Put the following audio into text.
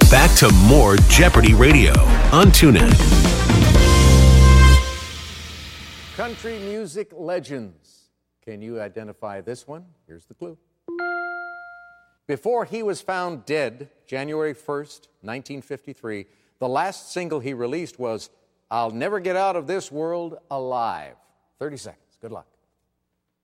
Back to more Jeopardy Radio on TuneIn. Country music legends. Can you identify this one? Here's the clue. Before he was found dead, January 1st, 1953, the last single he released was I'll Never Get Out of This World Alive. 30 seconds. Good luck.